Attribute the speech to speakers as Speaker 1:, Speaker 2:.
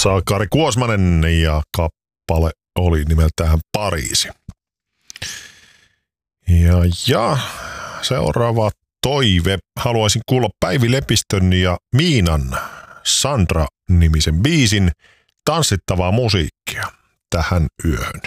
Speaker 1: Vuorossa Kari Kuosmanen ja kappale oli nimeltään Pariisi. Ja seuraava toive. Haluaisin kuulla Päivi Lepistön ja Miinan Sandra-nimisen biisin tanssittavaa musiikkia tähän yöhön.